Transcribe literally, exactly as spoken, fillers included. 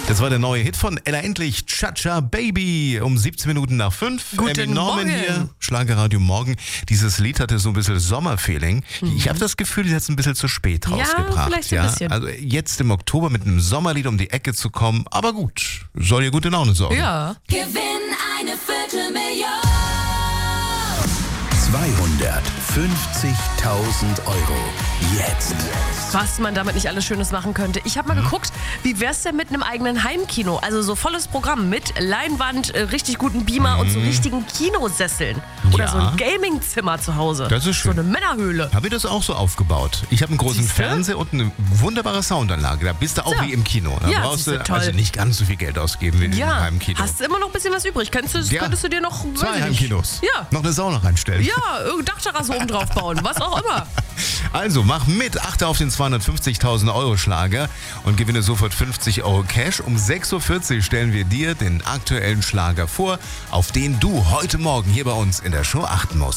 Das war der neue Hit von Ella Endlich, Cha-Cha Baby, um siebzehn Minuten nach fünf. Guten Emmy Norman Morgen. hier, Schlagerradio Morgen. Dieses Lied hatte so ein bisschen Sommerfeeling. Mhm. Ich habe das Gefühl, die hat es ein bisschen zu spät Ja, rausgebracht. vielleicht ein bisschen. Also jetzt im Oktober mit einem Sommerlied um die Ecke zu kommen, aber gut, soll ihr gute Laune sorgen. Ja. Gewinn eine Viertelmillion. zweihundertfünfzigtausend Euro. Jetzt. Was man damit nicht alles Schönes machen könnte. Ich habe mal geguckt, wie wär's denn mit einem eigenen Heimkino? Also so volles Programm mit Leinwand, äh, richtig guten Beamer und so richtigen Kinosesseln. Oder Ja. so ein Gamingzimmer zu Hause. Das ist schön. So eine Männerhöhle. Habe ich das auch so aufgebaut. Ich habe einen großen Siehste? Fernseher und eine wunderbare Soundanlage. Da bist du auch Ja. wie im Kino. Da Ja, brauchst siehste, du toll. also nicht ganz so viel Geld ausgeben wie in Ja, einem Heimkino. hast du immer noch ein bisschen was übrig? Könntest du, Ja. könntest du dir noch... weiß Zwei ich nicht. Heimkinos. Ja. Noch eine Sauna reinstellen. Ja, irgendeine Dachterrasse oben drauf bauen, was auch immer. Also mach mit, achte auf den zweihundertfünfzigtausend Euro Schlager und gewinne sofort fünfzig Euro Cash. Um sechs Uhr vierzig stellen wir dir den aktuellen Schlager vor, auf den du heute Morgen hier bei uns in der Show achten musst.